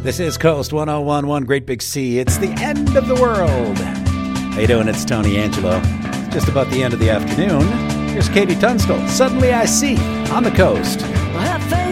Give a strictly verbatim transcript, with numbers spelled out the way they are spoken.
This is Coast one oh one point one, Great Big C. It's the end of the world. How you doing? It's Tony Angelo. It's just about the end of the afternoon. Here's Katie Tunstall. Suddenly I See on the Coast.